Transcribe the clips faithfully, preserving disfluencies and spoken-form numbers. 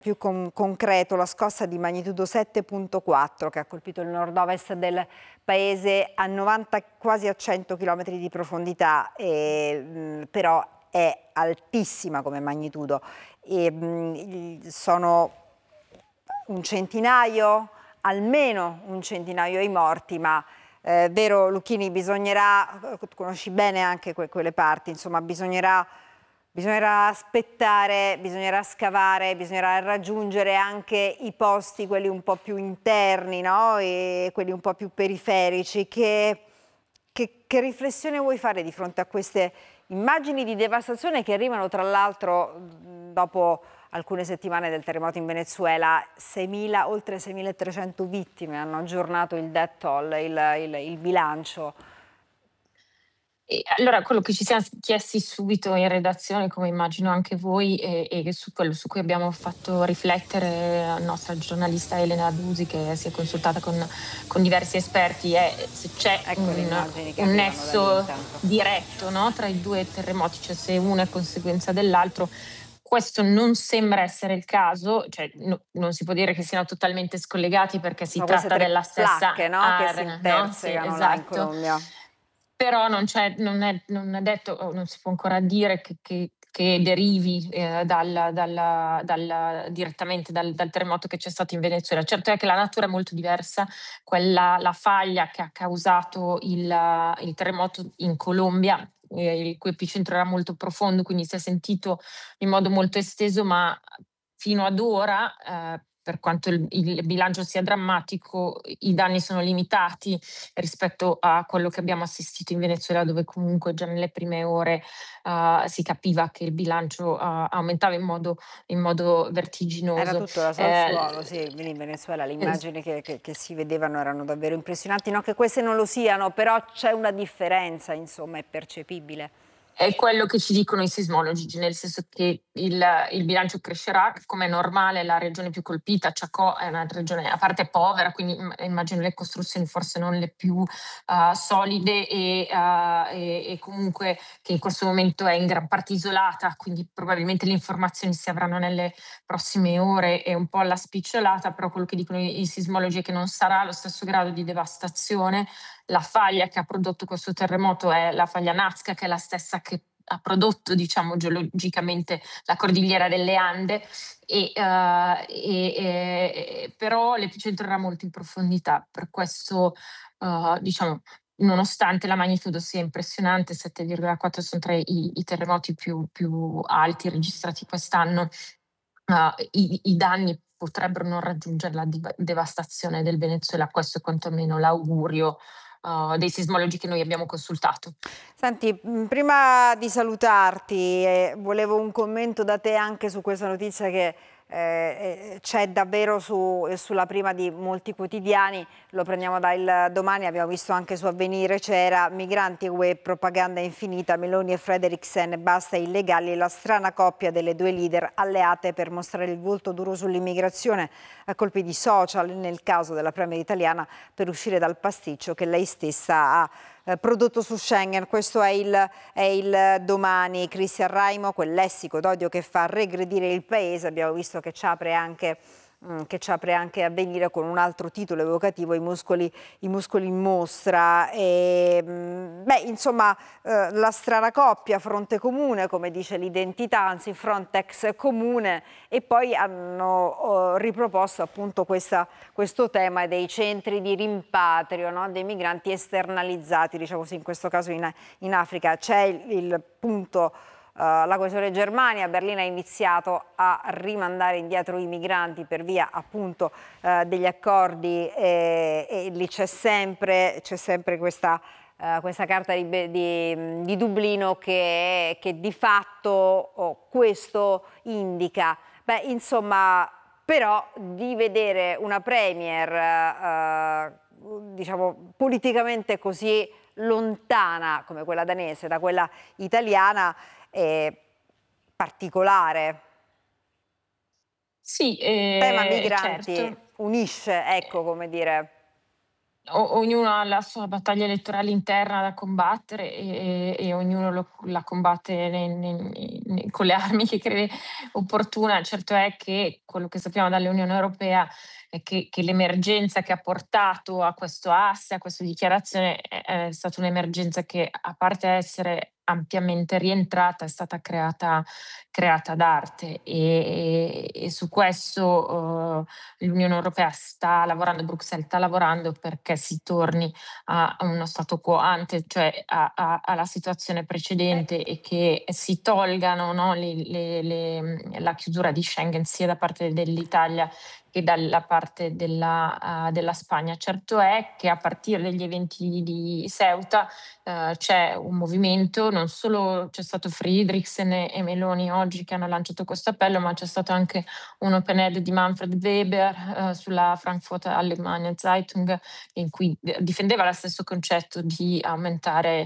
più con- concreto, la scossa di magnitudo sette virgola quattro che ha colpito il nord-ovest del paese a novanta, quasi a cento chilometri di profondità, e, mh, però è altissima come magnitudo. E, mh, sono un centinaio, almeno un centinaio i morti, ma eh, vero Lucchini, bisognerà, conosci bene anche que- quelle parti, insomma bisognerà Bisognerà aspettare, bisognerà scavare, bisognerà raggiungere anche i posti, quelli un po' più interni, no? E quelli un po' più periferici. Che, che, che riflessione vuoi fare di fronte a queste immagini di devastazione che arrivano, tra l'altro, dopo alcune settimane del terremoto in Venezuela? seimila, oltre seimilatrecento vittime, hanno aggiornato il death toll, il, il, il bilancio. E allora, quello che ci siamo chiesti subito in redazione, come immagino anche voi, e, e su quello su cui abbiamo fatto riflettere la nostra giornalista Elena Adusi, che si è consultata con, con diversi esperti, è se c'è Ecco le un, immagini che un arrivano da lì nesso intanto. diretto, no, tra i due terremoti, cioè se uno è conseguenza dell'altro. Questo non sembra essere il caso, cioè no, non si può dire che siano totalmente scollegati, perché si Sono queste tratta tre della placche, stessa no, che si area, no? Sì, intersecano là in esatto. Colombia. Però non, c'è, non, è, non è detto, o non si può ancora dire che, che- che derivi eh, dal- dalla- dalla- direttamente dal, dal terremoto che c'è stato in Venezuela. Certo è che la natura è molto diversa, quella, la faglia che ha causato il, il terremoto in Colombia, eh, il cui epicentro era molto profondo, quindi si è sentito in modo molto esteso, ma fino ad ora, eh, per quanto il, il bilancio sia drammatico, i danni sono limitati rispetto a quello che abbiamo assistito in Venezuela, dove comunque già nelle prime ore uh, si capiva che il bilancio uh, aumentava in modo, in modo Era vertiginoso. tutto raso al Eh, suolo, sì, lì in Venezuela le eh, immagini che, che- che si vedevano erano davvero impressionanti, no che queste non lo siano, però c'è una differenza, insomma, è percepibile. È quello che ci dicono i sismologi, nel senso che il, il bilancio crescerà, come è normale. La regione più colpita, Chacó, è una regione a parte povera, quindi immagino le costruzioni forse non le più uh, solide e, uh, e, e comunque che in questo momento è in gran parte isolata, quindi probabilmente le informazioni si avranno nelle prossime ore e un po' alla spicciolata, però quello che dicono i, i sismologi è che non sarà lo stesso grado di devastazione. La faglia che ha prodotto questo terremoto è la faglia Nazca, che è la stessa che ha prodotto, diciamo, geologicamente la cordigliera delle Ande, e, uh, e, e, però l'epicentro era molto in profondità, per questo uh, diciamo, nonostante la magnitudo sia impressionante, sette virgola quattro sono tra i, i terremoti più, più alti registrati quest'anno, uh, i, i danni potrebbero non raggiungere la div- devastazione del Venezuela. Questo è quantomeno l'augurio uh, dei sismologi che noi abbiamo consultato. Senti, mh, prima di salutarti, eh, volevo un commento da te anche su questa notizia che eh, eh, c'è davvero su, eh, sulla prima di molti quotidiani. Lo prendiamo dal Domani, abbiamo visto anche su Avvenire, c'era migranti e web, propaganda infinita, Meloni e Frederiksen, basta illegali, la strana coppia delle due leader alleate per mostrare il volto duro sull'immigrazione a colpi di social, nel caso della premier italiana, per uscire dal pasticcio che lei stessa ha Eh, prodotto su Schengen. Questo è il, è il Domani. Cristian Raimo, quel lessico d'odio che fa regredire il paese, abbiamo visto che ci apre anche mh, che ci apre anche Avvenire con un altro titolo evocativo, i muscoli, i muscoli in mostra. E, mh, beh, insomma, eh, la strana coppia, fronte comune, come dice l'identità, anzi Frontex comune, e poi hanno eh, riproposto appunto questa, questo tema dei centri di rimpatrio, no? Dei migranti esternalizzati, diciamo così, in questo caso in, in Africa. C'è il, il punto, uh, la questione Germania. Berlino ha iniziato a rimandare indietro i migranti per via appunto uh, degli accordi, e, e lì c'è sempre, c'è sempre questa... Uh, questa carta di, di, di Dublino che, che di fatto oh, questo indica. Beh, insomma, però di vedere una premier, eh, diciamo, politicamente così lontana come quella danese da quella italiana è particolare. Sì, Tema eh, migranti certo. unisce, ecco come dire. O ognuno ha la sua battaglia elettorale interna da combattere e e e ognuno lo la combatte ne ne ne con le armi che crede opportuna. Certo è che quello che sappiamo dall'Unione Europea è che che l'emergenza che ha portato a questo asse, a questa dichiarazione è è stata un'emergenza che, a parte essere ampiamente rientrata, è stata creata creata ad arte e e e su questo, uhm, l'Unione Europea sta lavorando, Bruxelles sta lavorando perché si torni a a uno stato quo ante, cioè a a alla situazione Eh, precedente e che si tolgano, no, le le le mhmm, la chiusura di Schengen sia da parte dell'Italia che dalla parte della uhm, della Spagna. Certo è che a partire dagli eventi di Ceuta, uhm, c'è un movimento, non solo c'è stato Friedrichsen e e Meloni oggi che hanno lanciato questo appello, ma c'è stato anche un open-ed di Manfred Weber eh, sulla Frankfurter Allgemeine Zeitung in cui d- difendeva lo stesso concetto di aumentare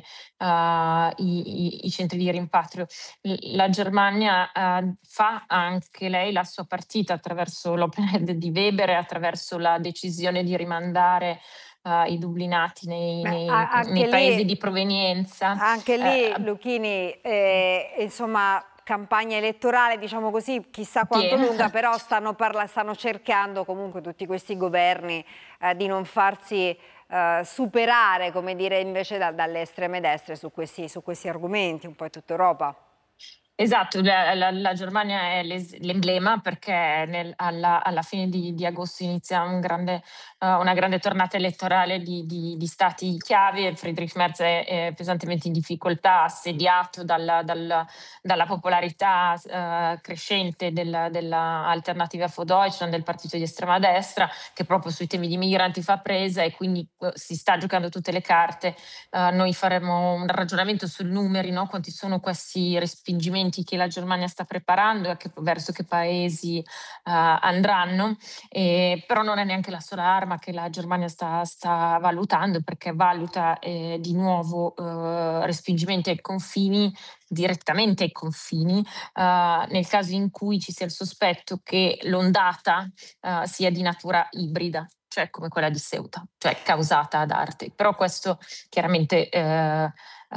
eh, i, i- i centri di rimpatrio. L- la Germania eh, fa anche lei la sua partita attraverso l'open-ed di Weber e attraverso la decisione di rimandare eh, i dublinati nei, beh, nei- a- anche nei paesi lì di provenienza. Anche lì, eh, Lucchini, eh, insomma, campagna elettorale, diciamo così, chissà quanto piena. lunga, però stanno, parla- stanno cercando comunque tutti questi governi eh, di non farsi eh, superare, come dire, invece da- dalle estreme destre su questi, su questi argomenti, un po' in tutta Europa. Esatto, la la la Germania è l'es l'emblema perché nel alla alla fine di di agosto inizia un grande uhm, una grande tornata elettorale di di di stati chiave. Friedrich Merz è è pesantemente in difficoltà, assediato dalla dalla dalla popolarità s uhm, crescente del della Alternative für Deutschland, del partito di estrema destra, che proprio sui temi di migranti fa presa e quindi, uhm, si sta giocando tutte le carte. Uh, noi faremo un ragionamento sui numeri, no? Quanti sono questi respingimenti che la Germania sta preparando e a che- verso che paesi uh, andranno, e, però non è neanche la sola arma che la Germania sta, sta valutando, perché valuta eh, di nuovo uh, respingimenti ai confini, direttamente ai confini, uh, nel caso in cui ci sia il sospetto che l'ondata uh, sia di natura ibrida, cioè come quella di Ceuta, cioè causata ad arte. Però questo chiaramente eh,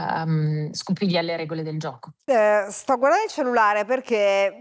um, scumpiglia le regole del gioco. Eh, sto guardando il cellulare perché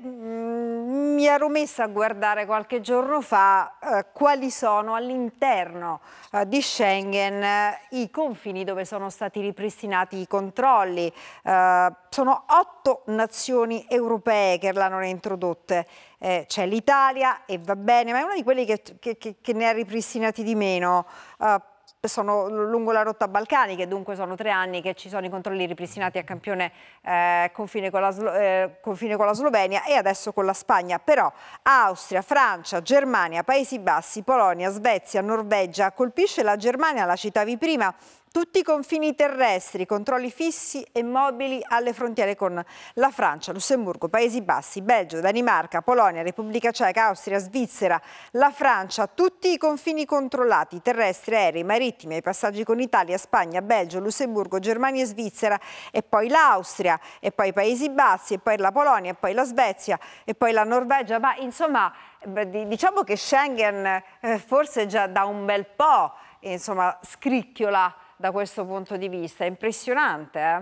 mm, mi ero messa a guardare qualche giorno fa eh, quali sono all'interno eh, di Schengen eh, i confini dove sono stati ripristinati i controlli. Eh, sono otto nazioni europee che l'hanno reintrodotte. Eh, c'è l'Italia e va bene, ma è uno di quelli che, che- che- che ne ha ripristinati di meno. Eh, sono lungo la rotta balcanica e dunque sono tre anni che ci sono i controlli ripristinati a campione eh, confine, con la, eh, confine con la Slovenia e adesso con la Spagna. Però Austria, Francia, Germania, Paesi Bassi, Polonia, Svezia, Norvegia, colpisce la Germania, la citavi prima, tutti i confini terrestri, controlli fissi e mobili alle frontiere con la Francia, Lussemburgo, Paesi Bassi, Belgio, Danimarca, Polonia, Repubblica Ceca, Austria, Svizzera, la Francia, tutti i confini controllati, terrestri, aerei, marittimi, i passaggi con Italia, Spagna, Belgio, Lussemburgo, Germania e Svizzera, e poi l'Austria, e poi i Paesi Bassi, e poi la Polonia, e poi la Svezia, e poi la Norvegia. Ma insomma, diciamo che Schengen eh, forse già da un bel po', insomma, scricchiola da questo punto di vista. È impressionante, eh?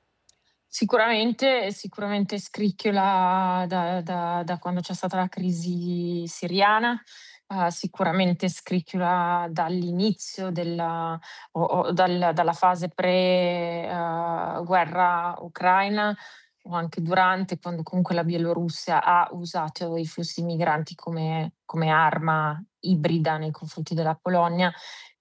Sicuramente, sicuramente scricchiola da, da- da quando c'è stata la crisi siriana, eh, sicuramente scricchiola dall'inizio della, o, o dal- dalla fase pre-guerra ucraina o anche durante, quando comunque la Bielorussia ha usato i flussi migranti come, come arma ibrida nei confronti della Polonia.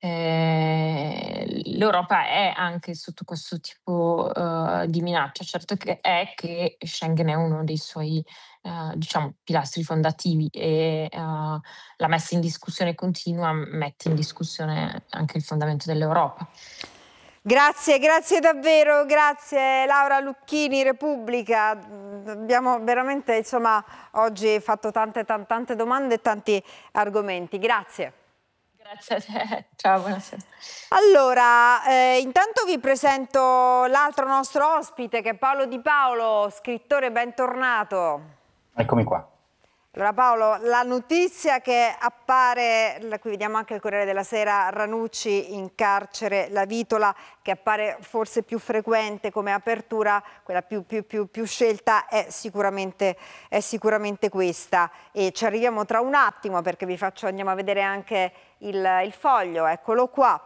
Eh, L'Europa è anche sotto questo tipo eh, di minaccia. Certo che è che Schengen è uno dei suoi eh, diciamo, pilastri fondativi e eh, la messa in discussione continua mette in discussione anche il fondamento dell'Europa. Grazie, grazie davvero, grazie Laura Lucchini, Repubblica. Abbiamo veramente, insomma, oggi fatto tante, tante, tante domande e tanti argomenti. Grazie. Grazie a te, ciao, buonasera. Allora, eh, intanto vi presento l'altro nostro ospite che è Paolo Di Paolo, scrittore, bentornato. Eccomi qua. Allora Paolo, la notizia che appare, qui vediamo anche il Corriere della Sera, Ranucci in carcere, la Vitola, che appare forse più frequente come apertura, quella più, più, più, più scelta è sicuramente, è sicuramente questa. E ci arriviamo tra un attimo perché vi faccio, andiamo a vedere anche il, il foglio, eccolo qua.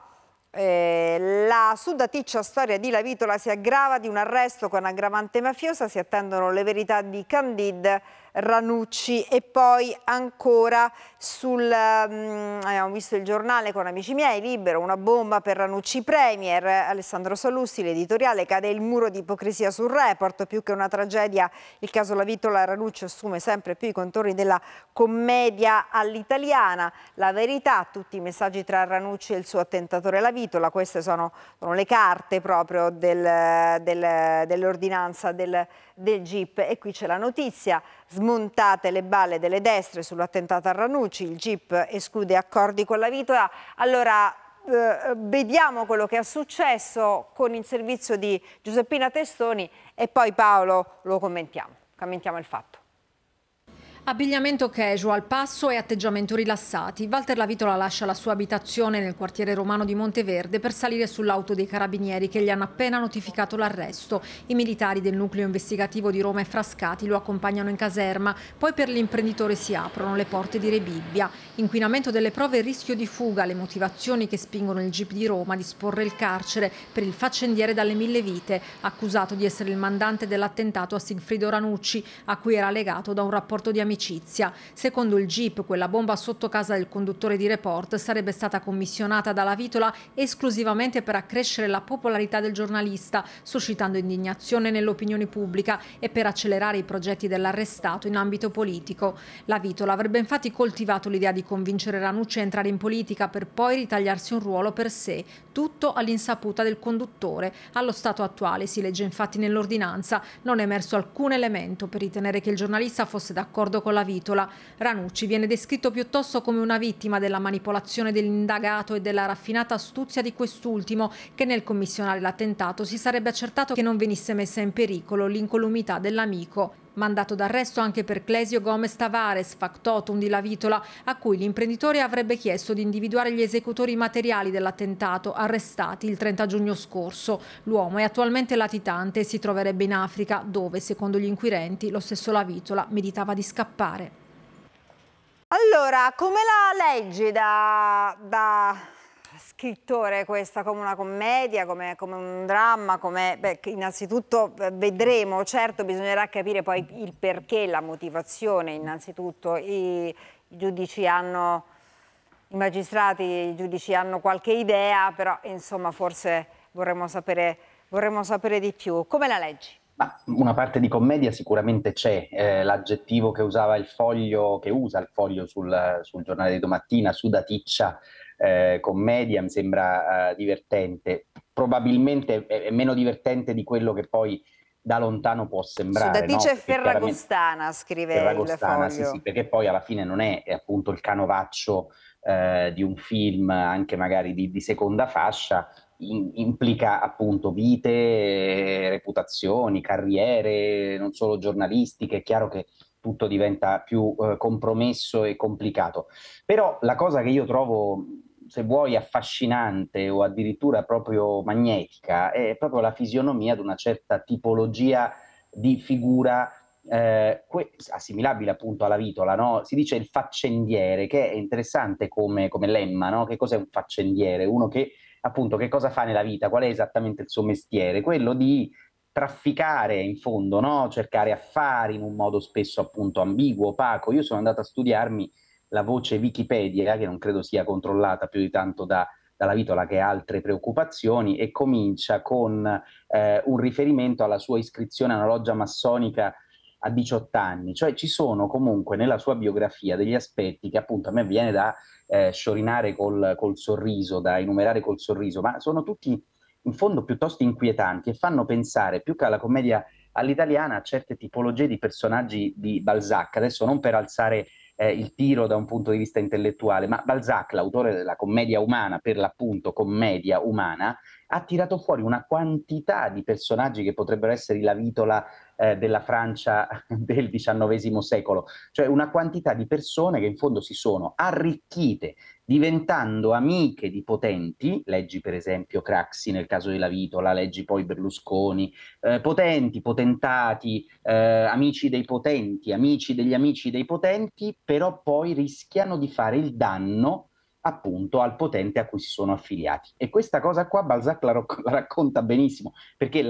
Eh, la sudaticcia storia di La Vitola si aggrava di un arresto con aggravante mafiosa, si attendono le verità di Candide, Ranucci e poi ancora sul, um, abbiamo visto il giornale con Amici miei, Libero, una bomba per Ranucci Premier, Alessandro Sallusti, l'editoriale, cade il muro di ipocrisia sul report, più che una tragedia il caso La Vitola, Ranucci assume sempre più i contorni della commedia all'italiana, la verità, tutti i messaggi tra Ranucci e il suo attentatore La Vitola, queste sono, sono le carte proprio del, del, dell'ordinanza del, del G I P e qui c'è la notizia. Smontate le balle delle destre sull'attentato a Ranucci, il G I P esclude accordi con La Vitola. Allora eh, vediamo quello che è successo con il servizio di Giuseppina Testoni e poi Paolo lo commentiamo, commentiamo il fatto. Abbigliamento casual, passo e atteggiamento rilassati. Walter La Vitola lascia la sua abitazione nel quartiere romano di Monteverde per salire sull'auto dei carabinieri che gli hanno appena notificato l'arresto. I militari del nucleo investigativo di Roma e Frascati lo accompagnano in caserma, poi per l'imprenditore si aprono le porte di Rebibbia. Inquinamento delle prove e rischio di fuga, le motivazioni che spingono il G I P di Roma a disporre il carcere per il faccendiere dalle mille vite, accusato di essere il mandante dell'attentato a Sigfrido Ranucci, a cui era legato da un rapporto di amicizia. Secondo il G I P, quella bomba sotto casa del conduttore di Report sarebbe stata commissionata dalla Vitola esclusivamente per accrescere la popolarità del giornalista, suscitando indignazione nell'opinione pubblica e per accelerare i progetti dell'arrestato in ambito politico. La Vitola avrebbe infatti coltivato l'idea di convincere Ranucci a entrare in politica per poi ritagliarsi un ruolo per sé, tutto all'insaputa del conduttore. Allo stato attuale, si legge infatti nell'ordinanza, non è emerso alcun elemento per ritenere che il giornalista fosse d'accordo con La Vitola. Ranucci viene descritto piuttosto come una vittima della manipolazione dell'indagato e della raffinata astuzia di quest'ultimo, che nel commissionare l'attentato si sarebbe accertato che non venisse messa in pericolo l'incolumità dell'amico. Mandato d'arresto anche per Clesio Gomez Tavares, factotum di La Vitola, a cui l'imprenditore avrebbe chiesto di individuare gli esecutori materiali dell'attentato, arrestati il trenta giugno scorso. L'uomo è attualmente latitante e si troverebbe in Africa, dove, secondo gli inquirenti, lo stesso La Vitola meditava di scappare. Allora, come la leggi da, da scrittore questa, come una commedia, come, come un dramma, come, beh, innanzitutto vedremo, certo bisognerà capire poi il perché, la motivazione, innanzitutto i, i giudici hanno, i magistrati, i giudici hanno qualche idea, però insomma forse vorremmo sapere, vorremmo sapere di più. Come la leggi? Ma una parte di commedia sicuramente c'è, eh, l'aggettivo che usava il Foglio, che usa il Foglio sul, sul giornale di domattina, sudaticcia, eh, commedia, mi sembra eh, divertente. Probabilmente è, è meno divertente di quello che poi da lontano può sembrare. Sudaticcia no? e Ferragostana, scrive Ferragostana, il Foglio. sì, sì, perché poi alla fine non è, è appunto il canovaccio eh, di un film, anche magari di, di seconda fascia, in, implica appunto vite, eh, reputazioni, carriere, non solo giornalistiche. È chiaro che tutto diventa più eh, compromesso e complicato. Però la cosa che io trovo, se vuoi, affascinante o addirittura proprio magnetica, è proprio la fisionomia di una certa tipologia di figura eh, assimilabile appunto alla Vitola, no? Si dice il faccendiere, che è interessante come, come lemma, no? Che cos'è un faccendiere? Uno che appunto che cosa fa nella vita, qual è esattamente il suo mestiere? Quello di trafficare in fondo, no? Cercare affari in un modo spesso appunto ambiguo, opaco. Io sono andato a studiarmi la voce Wikipedia, che non credo sia controllata più di tanto da, dalla Vitola, che ha altre preoccupazioni, e comincia con eh, un riferimento alla sua iscrizione a una loggia massonica a diciotto anni, cioè ci sono comunque nella sua biografia degli aspetti che appunto a me viene da eh, sciorinare col, col sorriso, da enumerare col sorriso, ma sono tutti in fondo piuttosto inquietanti e fanno pensare più che alla commedia all'italiana a certe tipologie di personaggi di Balzac. Adesso non per alzare eh, il tiro da un punto di vista intellettuale, ma Balzac, l'autore della commedia umana, per l'appunto commedia umana, ha tirato fuori una quantità di personaggi che potrebbero essere la Vitola eh, della Francia del diciannovesimo secolo, cioè una quantità di persone che in fondo si sono arricchite diventando amiche di potenti, leggi per esempio Craxi nel caso di Lavitola, leggi poi Berlusconi, eh, potenti, potentati, eh, amici dei potenti, amici degli amici dei potenti, però poi rischiano di fare il danno appunto al potente a cui si sono affiliati. E questa cosa qua Balzac la, la racconta benissimo, perché la